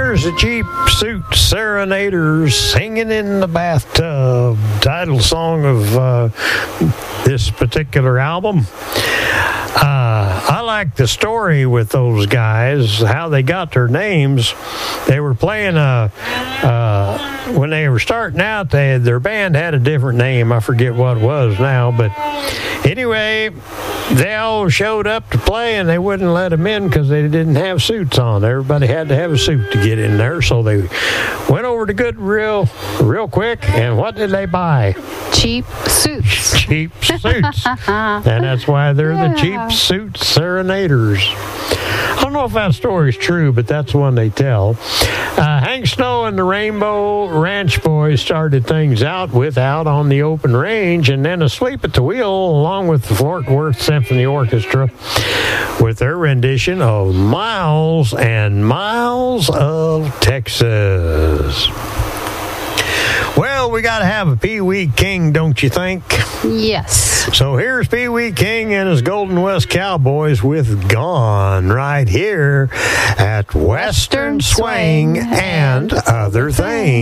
There's the Cheap Suit Serenaders singing in the bathtub. Title song of this particular album. I like the story with those guys, how they got their names. They were playing when they were starting out, their band had a different name. I forget what it was now, but anyway, they all showed up to play, and they wouldn't let them in because they didn't have suits on. Everybody had to have a suit to get in there, so they went over to Goodwill real quick, and what did they buy? Cheap suits. Cheap suits. And that's why they're the Cheap Suit Serenaders. I don't know if that story's true, but that's the one they tell. Hank Snow and the Rainbow Ranch Boys started things out with Out on the Open Range, and then Asleep at the Wheel, along with the Fort Worth Symphony Orchestra, with their rendition of Miles and Miles of Texas. Well, we got to have a Pee Wee King, don't you think? Yes. So here's Pee Wee King and his Golden West Cowboys with Gone right here at Western Swing and Other Things.